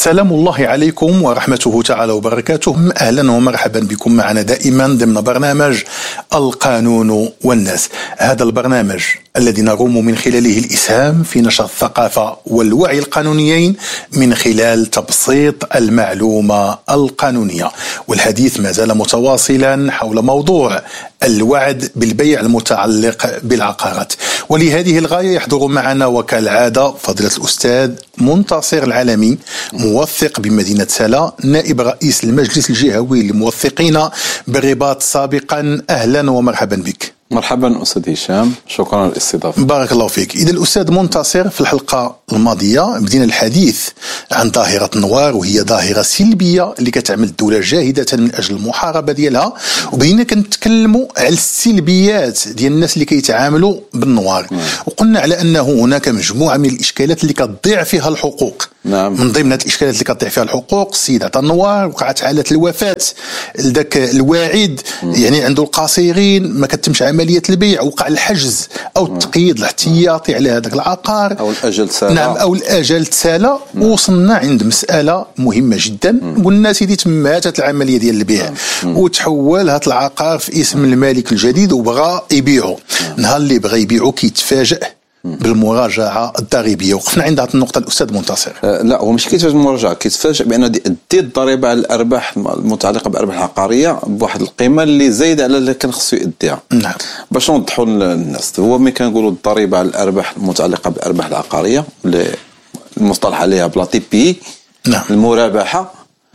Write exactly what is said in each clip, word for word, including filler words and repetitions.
سلام الله عليكم ورحمته تعالى وبركاته. أهلا ومرحبا بكم معنا دائما ضمن برنامج القانون والناس. هذا البرنامج الذي نروم من خلاله الإسهام في نشر الثقافة والوعي القانونيين من خلال تبسيط المعلومة القانونية، والحديث ما زال متواصلا حول موضوع الوعد بالبيع المتعلق بالعقارات. ولهذه الغاية يحضر معنا وكالعادة فضيلة الأستاذ منتصر العالمي، موثق بمدينة سلا، نائب رئيس المجلس الجهوي للموثقين بالرباط سابقا. أهلا ومرحبا بك. مرحبا أستاذ هشام، شكرا على الاستضافة. بارك الله فيك. إذا الأستاذ منتصر، في الحلقة الماضية بدينا الحديث عن ظاهرة النوار، وهي ظاهرة سلبية اللي كتعمل الدولة جاهدة من أجل المحاربة ديالها، وبدينا كنتكلموا على السلبيات ديال الناس اللي كيتعاملوا بالنوار. نعم. وقلنا على أنه هناك مجموعة من الإشكالات اللي كتضيع فيها الحقوق. نعم. من ضمن هذه الإشكالات اللي كتضيع فيها الحقوق السيد عطا النوار، وقعت حالة الوفاة لذاك الواعد، يعني عنده القصيرين ما كتمش عملية البيع، وقع الحجز أو التقييد الاحتياطي على هذاك العقار، أو الأجل تسالى. نعم، أو الأجل تسالى. وصلنا عند مسألة مهمة جدا، قلنا سيدي تماتت العملية ديال البيع وتحول هذا العقار في اسم المالك الجديد وبغى يبيعه. نهار اللي بغى يبيعه كيتفاجأ بالمراجعه الضريبيه. وقفنا عند هذه النقطه الاستاذ منتصر. أه لا، هو مش كيتفاجئ بالمراجعه، كيتفاجئ بان دي الضريبه على الارباح المتعلقه بالارباح العقاريه بواحد القيمه اللي زايده على اللي كان خصو يديها. نعم. باش نوضحوا للناس، هو ملي كنقولوا الضريبه على الارباح المتعلقه بالارباح العقاريه اللي المصطلح عليها بلا تي بي، نعم، المرابحه.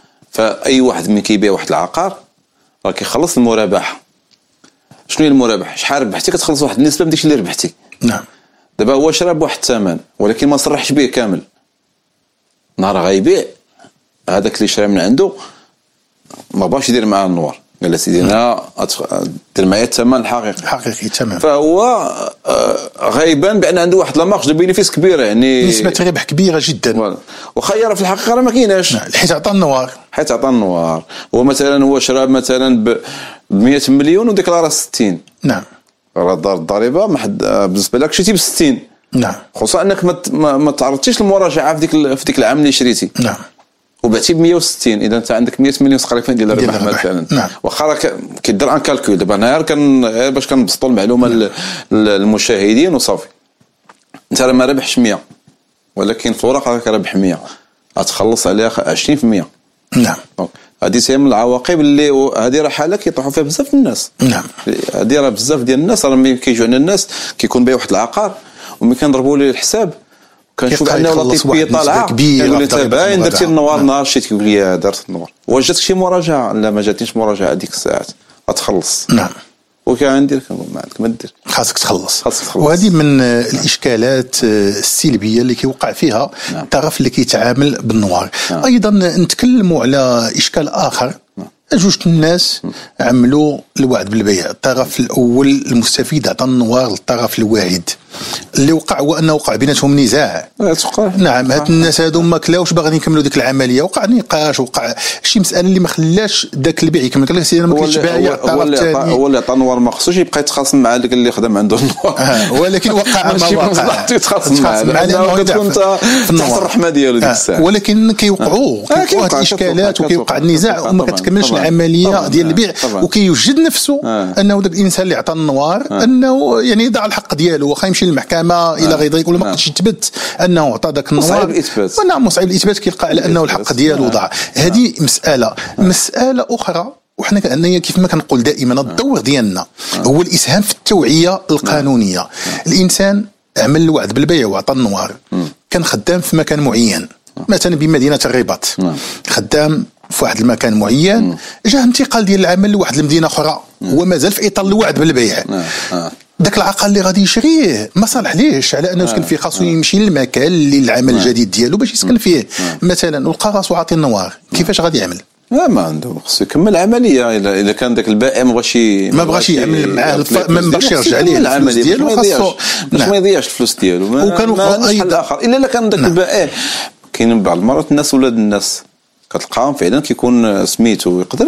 فاي واحد ملي كيبيع واحد العقار راه كيخلص المرابحه. شنو هي المرابحه؟ شحال ربحتي كتخلص واحد النسبه من داكشي اللي ربحتي. نعم. دابا هو شرا بواحد الثمن ولكن ما صرحش به كامل. نهار غيبيع هذاك اللي شرا من عنده ما باغاش يدير معاه النوار، قال سيدي انا دير معايا الثمن الحقيقي حقيقي تمام. فهو غيبان بان عنده واحد لا مارج دو بينيفيس كبيره، يعني نسبه ربح كبيره جدا. وخير في الحقيقه راه ما كايناش، حيت عطى النوار حيت عطى النوار. هو مثلا هو شرا مثلا ب مئة مليون وديكلارا ستين. نعم. راه دار الضريبه ما حد بالنسبه لك شريتي ب ستين. نعم. خصوصا انك ما ما تعرضتيش للمراجعه في ديك في ديك العام اللي شريتي. نعم. وبعتي ب مئة وستين، اذا انت عندك مئة مليون تقريبا ديال الربح مثلا. نعم. واخا راه كيدير ان كالكول. دابا انا كان باش كنبسطوا المعلومه نعم. للمشاهدين وصافي. انت راه ما ربحش مئة، ولكن في الورقه راك رابح مئة، غتخلص عليها عشرين في المئة. نعم. هذه هي من العواقب اللي هذه راه حاله كيطيحوا فيها بزاف الناس. نعم. هذه راه بزاف ديال الناس راه ملي كيجيو عندنا الناس كيكون بايع واحد العقار وملي كنضربوا ليه الحساب كنشوف انه لطيفيه طالعه، كيقول انت باين درتي النوار نهار شتي، كيقول لي درت النوار. واش جاتك شي مراجعه؟ لا ما جاتنيش مراجعه هذيك الساعات، غتخلص. نعم. وكان ندير كنقول ما عندك ما دير، خاصك تخلص. خاصك تخلص. وهذه من الاشكالات السلبيه اللي كيوقع فيها نعم. الطرف اللي كيتعامل بالنوار. نعم. ايضا نتكلموا على اشكال اخر. نعم. جوج الناس عملوا الوعد بالبيع، الطرف الاول المستفيد عطى النوار للطرف الواعد. اللي وقع هو انه وقع بيناتهم نزاع. نعم. هاد الناس هادو ما كلاوش باغيين يكملوا ديك العمليه، وقع نقاش، وقع شي مساله اللي ما خلاش داك البيع يكمل. قال لك سيدي انا ما كنتش بايع. هو اللي هو اللي عطى النوار ما خصوش يبقى يتخاصم مع داك اللي خدم عنده النوار. آه. ولكن وقع ما وقع يتخاصم معاه لانه كتكون انت تحت الرحمه ديالو ديك الساعه. ولكن كيوقعوا كيوقعوا هاد الاشكالات وكيوقع النزاع وما كتكملش العمليه ديال البيع، وكيوجد نفسه انه داك الانسان اللي عطى النوار انه يعني ضاع الحق ديالو، واخا يمشي للمحكمه الى غير ذلك، ولا ما قدش يثبت انه عطى داك النوار. صعيب الاثبات. نعم، صعيب الاثبات. كيلقى على انه الحق ديالو ضاع. هذه مساله. مساله اخرى، وحنا كأننا كيف ما كنقول دائما الدور ديالنا هو الاسهام في التوعيه القانونيه. الانسان عمل الوعد بالبيع وعطى النوار، كان خدام في مكان معين مثلا بمدينه الرباط، خدام في واحد المكان معين، جاه انتقال ديال العمل لواحد المدينه اخرى ومازال في اطار الوعد بالبيع. داك العقار اللي غادي يشريه ما صالح ليش على انه يسكن فيه، خاصو يمشي للمكان اللي العمل الجديد ديالو باش يسكن فيه مثلا، ولقى راسو عاطي النوار. كيفاش غادي يعمل؟ لا ما عنده، خصو يكمل العمليه. الا الا كان داك البائع ما بغاش ما بغاش يعمل معاه، ما بغاش يرجع ليه العمليه ديالو، خاصو باش ما يضيعش الفلوس ديالو. وكانوا ايضا اخر الا كان داك البائع كاين بعض المرات الناس ولاد الناس كتلقاهم فعلا كيكون سميتو يقدر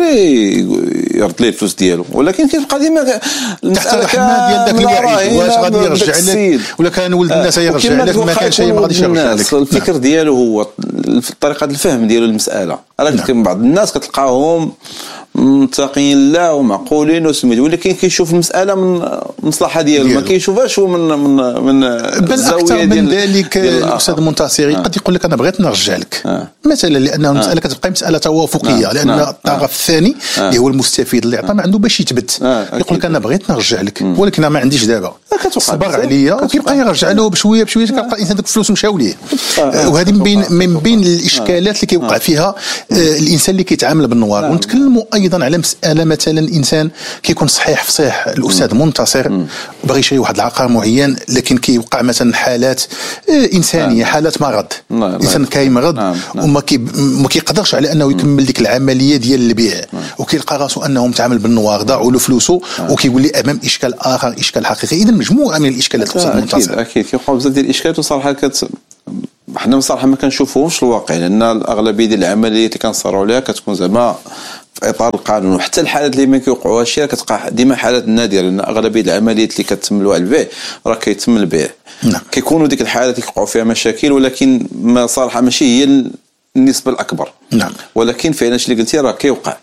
يرد ليه الفلوس ديالو، ولكن كيبقى ديما تحت الرحمه ديال داك الواعي. واش غادي يرجع لك ولا كان ولد الناس يرجع لك؟ ما كانش ما غاديش يرجع لك. الفكر ديالو هو طريقه الفهم ديالو المساله. راه نعم. بعض الناس كتلقاهم متقين لا ومعقولين وسميتو، ولكن كيشوف المساله من المصلحه ديالو، ما كيشوفهاش هو من من من الزاويه ديال. من ذلك الاستاذ المنتصري قد يقول لك انا بغيت نرجع لك آه. مثلا، لان المساله آه. كتبقى مساله توافقيه آه. لان آه. الطرف الثاني آه. اللي هو المستفيد اللي عطى ما عنده باش يثبت آه. يقول لك انا بغيت نرجع لك م. ولكن ما عنديش دابا، صبر عليا وكيبقى يرجع له بشويه بشويه، كيبقى الانسان ديك الفلوس مشاو ليه. آه. وهذه من بين من بين الاشكالات اللي كيوقع فيها الانسان اللي كيتعامل بالنوار. ونتكلموا ايضا على مساله مثلا انسان كيكون صحيح فصيح الاستاذ منتصر باغي يشري واحد العقار معين، لكن كيوقع مثلا حالات انسانيه، حالات مرض، الانسان كيمرض وما كي ما كيقدرش على انه يكمل ديك العمليه ديال البيع، وكيلقى راسو انه متعامل بالنوار، ضاعوا له فلوسه، وكيولي امام اشكال اخر، اشكال حقيقي. اذا مجموعه من الاشكالات الاستاذ منتصر. اكيد اكيد كيوقعوا بزاف ديال الاشكالات، وصراحه كت حنا بصراحه ما كنشوفوهمش الواقع، لان الاغلبيه ديال العمليات اللي كنصاروا عليها كتكون زعما في اطار القانون. وحتى الحالات اللي ما كيوقعوها شي كتلقى ديما حالات نادره، لان اغلبيه العمليات اللي كتم له البيع راه كيتم البيع. نعم. كيكونوا ديك الحالات اللي كيوقعوا فيها مشاكل، ولكن ما صراحه ماشي هي النسبه الاكبر. نعم. ولكن فعلا شي اللي قلتي راه كيوقع،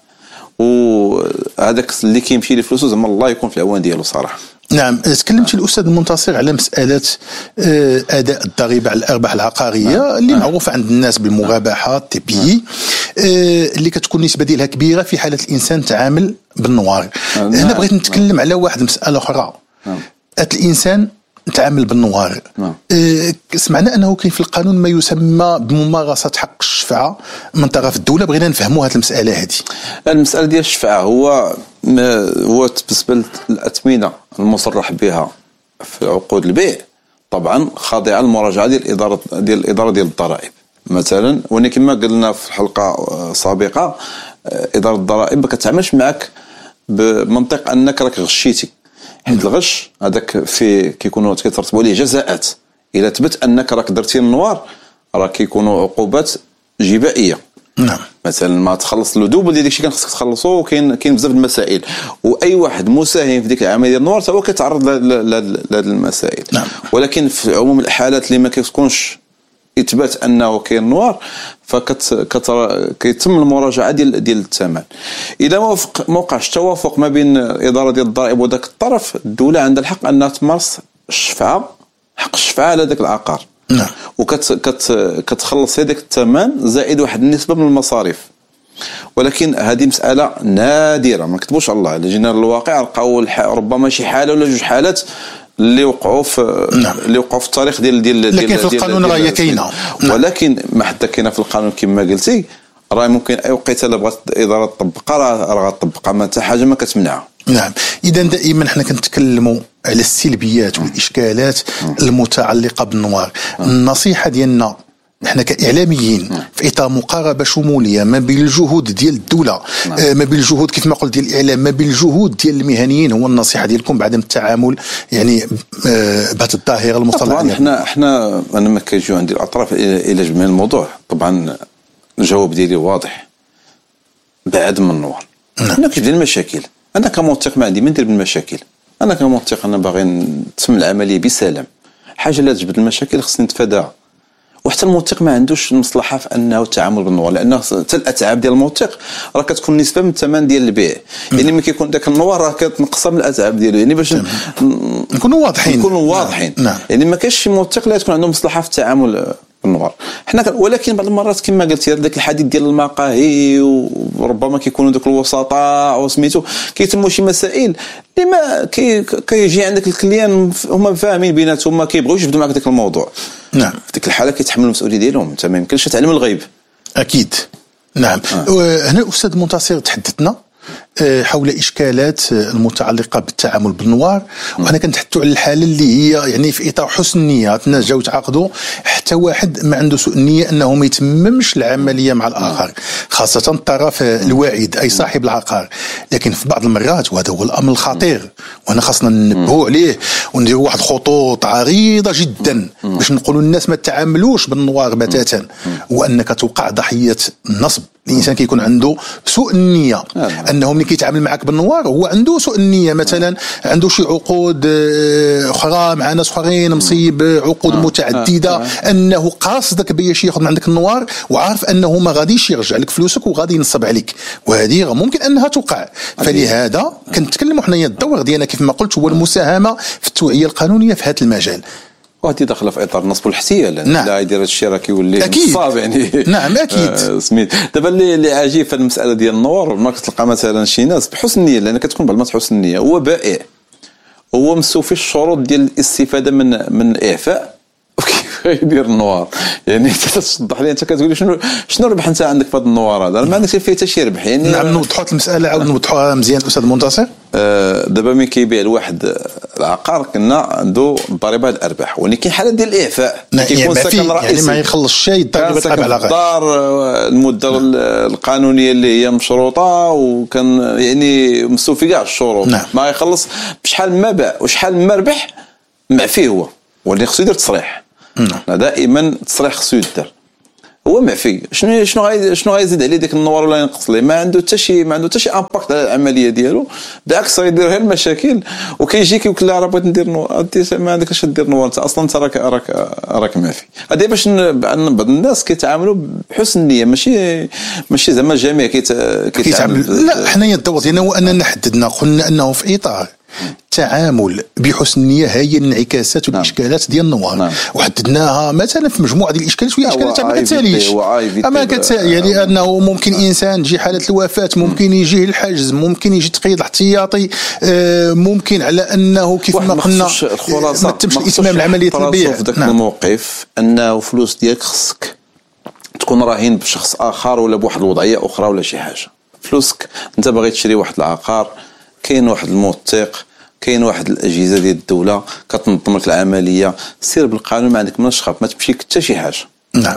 وهذاك اللي كيمشي لفلوسه زعما الله يكون في العوان ديالو صراحه. نعم. تكلمت الاستاذ المنتصر على مساله اداء الضريبه على الارباح العقاريه نعم. اللي نعم. معروفه عند الناس بالمرابحه تي بي نعم. اللي كتكون النسبه ديالها كبيره في حاله الانسان تعامل بالنوار. نعم. هنا بغيت نتكلم نعم. على واحد مساله اخرى. نعم. الانسان تعامل بالنوار. نعم. أه سمعنا انه كاين في القانون ما يسمى بممارسه حق الشفعه من طرف الدوله، بغينا نفهموا هذه المساله هذه. المساله ديال الشفعه هو هو بالنسبه للاثمنه المصرح بها في عقود البيع طبعا خاضعه للمراجعه ديال الاداره ديال الاداره ديال الضرائب مثلا. ولكن كما قلنا في الحلقه سابقه اداره الضرائب ما كتعاملش معك بمنطق انك راك غشيتي، حيت الغش هذاك في كيكونوا كيترتبوا عليه جزاءات. اذا ثبت انك راك درتي النوار راه كيكونوا عقوبات جبائيه. نعم. مثلا ما تخلص له دوبل ديال داكشي كان خصك تخلصو، وكاين كاين بزاف المسائل، واي واحد مساهم في ديك العمليه ديال النوار هو كيتعرض لهذه المسائل. نعم. ولكن في عموم الحالات اللي ما كتكونش اثبات انه كاين نوار فكت كيتم المراجعه ديال ديال الثمن. اذا ما وفق ما وقعش توافق ما بين الاداره ديال الضرائب وذاك الطرف، الدوله عندها الحق انها تمارس الشفعه، حق الشفعه على ذاك العقار. نعم. وكت كت كتخلص هذاك الثمن زائد واحد النسبه من المصاريف. ولكن هذه مساله نادره، ما نكتبوش الله، الا جينا للواقع لقاو ربما شي حاله ولا جوج حالات اللي وقعوا في نعم. اللي وقعوا في التاريخ ديال ديال ديال لكن في القانون راه هي كاينه. ولكن ما حتى كاينه في القانون كما قلتي، راه ممكن اي وقيته الا بغات الاداره تطبقها راه غتطبقها، ما حتى حاجه ما كتمنعها. نعم. اذا دائما حنا كنتكلموا على السلبيات والاشكالات المتعلقه بالنوار. النصيحه ديالنا نحن كاعلاميين في اطار مقاربه شموليه ما بين الجهود ديال الدوله آه ما بين الجهود كيف ما قلت ديال الاعلام ما بين الجهود ديال المهنيين، هو النصيحه ديالكم بعدم التعامل يعني آه بهذه الظاهره المصطلحه. طبعا احنا احنا انا ما كيجيو عندي الاطراف الى جميع الموضوع. طبعا الجواب ديالي واضح، بعد من النوار. نعم. انا كيف ديال المشاكل، انا كموثق ما عندي ما ندير بالمشاكل، انا كموثق انا باغي تتم العمليه بسلام. حاجه لا تجبد المشاكل خصني نتفاداها. وحتى الموثق ما عندوش المصلحه في انه التعامل بالنوار، لان حتى الاتعاب ديال الموثق راه كتكون نسبه من الثمن ديال البيع. يعني ملي كيكون داك النوار راه كتنقصها من الاتعاب ديالو، يعني باش نكونوا واضحين نكونوا واضحين. نعم. يعني ما كاينش شي موثق لا تكون عنده مصلحه في التعامل بالنوار. حنا ولكن بعض المرات كما قلتي داك الحديث ديال المقاهي وربما كيكونوا دوك الوسطاء وسميتو كيتموا شي مسائل اللي ما كي كيجي عندك الكليان هما فاهمين بيناتهم ما كيبغيوش يبداو معك داك الموضوع. نعم. في ديك الحاله كيتحملوا المسؤوليه ديالهم، انت ما يمكنش تعلم الغيب. اكيد. نعم. آه. هنا الاستاذ منتصر تحدثنا حول إشكالات المتعلقة بالتعامل بالنوار، وأنا كنتحدثوا على الحالة اللي هي يعني في إطار حسن النية، الناس جاو تعاقدوا حتى واحد ما عنده سوء النية أنه ما يتممش العملية مع الآخر، خاصة الطرف الواعد أي صاحب العقار. لكن في بعض المرات وهذا هو الأمر الخطير وأنا خاصنا ننبهوا عليه ونديروا واحد خطوط عريضة جدا باش نقولوا الناس ما تعاملوش بالنوار بتاتا، وأنك توقع ضحية النصب. الانسان كيكون عنده سوء النية انه ملي كيتعامل معك بالنوار هو عنده سوء النيه، مثلا عنده شي عقود اخرى مع ناس اخرين مصيب عقود متعدده، انه قاصدك باش ياخذ من عندك النوار وعارف انه ما غاديش يرجع لك فلوسك وغادي ينصب عليك، وهذه ممكن انها توقع. فلهذا كنتكلموا حنايا الدور ديالنا كيف ما قلت هو المساهمه في التوعيه القانونيه في هذا المجال، وهذه داخله في اطار النصب والاحتيال. نعم. لا يدير الشيء راه كيولي نصاب يعني. نعم اكيد. آه سميت دابا اللي اللي عجيب في المساله ديال النور، ما كتلقى مثلا شي ناس بحسن النيه، لان كتكون بعض المرات حسن النيه، هو بائع، هو مستوفي الشروط ديال الاستفاده من من الاعفاء يدير النوار. يعني انت تصدح لي انت كتقول شنو شنو ربح انت عندك في هذا النوار هذا؟ ما عندكش فيه حتى شي ربح. يعني نعم نوضحوا المساله، عاود نوضحوها مزيان استاذ منتصر. آه دابا ملي كيبيع الواحد العقار كنا عنده ضريبه الارباح، ولكن كاين حاله ديال الاعفاء كيكون سكن رئيسي، يعني ما يخلص شيء الضريبه تابع على الدار، المده القانونيه اللي هي مشروطه وكان يعني مستوفي كاع الشروط. نعم. ما يخلص بشحال ما باع وشحال ما ربح معفيه هو، ولكن خصو يدير تصريح. نعم. دائما التصريح خصو يدار، هو معفي. شنو شنو غاي شنو غيزيد عليه ديك النوار ولا ينقص ليه؟ ما عنده حتى شي ما عنده حتى شي امباكت على العمليه ديالو، بالعكس غيدير غير المشاكل. وكيجي كيقول لا راه بغيت ندير نوار، انت ما عندكش دير نوار، انت اصلا انت راك راك راك معفي. هذه باش بعض الناس كيتعاملوا بحسن النيه، ماشي ماشي زعما الجميع كيتعامل. لا حنايا الدور ديالنا هو اننا حددنا قلنا انه في اطار التعامل بحسن النيه هي الانعكاسات والاشكالات ديال النوار. نعم. وحددناها مثلا في مجموعه ديال الاشكالات، وهي اشكالات ما كتساليش، اما كتسالي يعني انه ممكن انسان تجي حاله الوفاه، ممكن يجيه الحجز، ممكن يجي تقييد الاحتياطي، ممكن على انه كيف ما قلنا ما تمش الاتمام العمليه البيع. في ذاك نعم. الموقف انه فلوس ديالك خصك تكون راهين بشخص اخر ولا بواحد الوضعيه اخرى ولا شي حاجه. فلوسك انت باغي تشري واحد العقار، كاين واحد الموثق، كاين واحد الاجهزه ديال الدوله كتنظم لك العمليه، سير بالقانون، ما عندك مناش خاف، ما تمشيك حتى شي حاجه. نعم.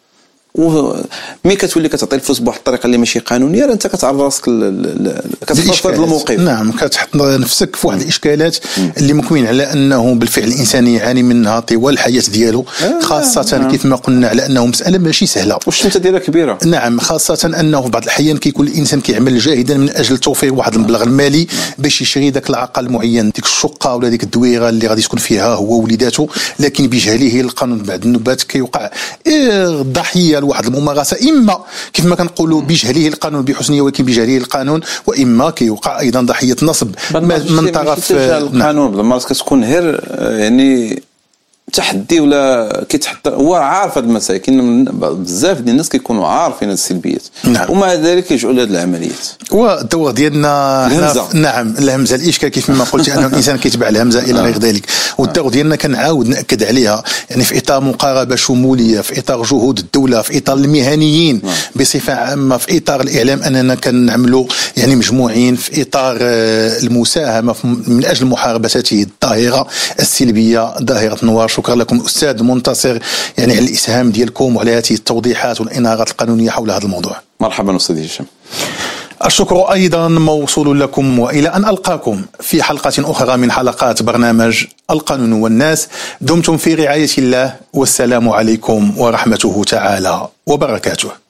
ومي كتولي كتعطي الفلوس بواحد الطريقه اللي ماشي قانونيه، راه انت كتعرض راسك كتحط في هذا الموقف. نعم، كتحط نفسك في واحد الاشكالات اللي ممكن على انه بالفعل الانسان يعاني منها طوال الحياه ديالو، خاصه آه. كيف ما قلنا على انه مساله ماشي سهله، والشمته ديالها كبيره. نعم، خاصه انه في بعض الاحيان كيكون الانسان كيعمل جاهدا من اجل توفير واحد المبلغ المالي باش يشري ذاك العقل المعين، ديك الشقه ولا ديك الدويره اللي غادي تكون فيها هو ووليداته، لكن بجهله القانون بعد النوبات كيوقع ضحيه لواحد الممارسه، اما كيف ما كنقولوا بجهله القانون بحسنيه ولكن بجهله القانون، واما كيوقع ايضا ضحيه نصب من طرف القانون. بعض المرات كتكون غير يعني تحدي ولا كيتحط، هو عارف هذه المسائل، كاين بزاف ديال الناس كيكونوا عارفين هذه السلبيات. نعم. ومع ذلك كيلجؤوا لهذه العمليات. والدور ديالنا الهمزه. نعم، الهمزه الاشكال كيف ما قلت انه الانسان كيتبع الهمزه الى غير ذلك، والدور ديالنا كنعاود ناكد عليها، يعني في اطار مقاربه شموليه، في اطار جهود الدوله، في اطار المهنيين نعم. بصفه عامه، في اطار الاعلام، اننا كنعملوا يعني مجموعين في اطار المساهمه من اجل محاربه هذه الظاهره السلبيه، ظاهره النوار. شكرا لكم أستاذ منتصر يعني على الإسهام ديالكم وعلى هذه التوضيحات والإنارات القانونية حول هذا الموضوع. مرحبا أستاذ هشام. الشكر أيضا موصول لكم، وإلى أن ألقاكم في حلقة أخرى من حلقات برنامج القانون والناس. دمتم في رعاية الله، والسلام عليكم ورحمته تعالى وبركاته.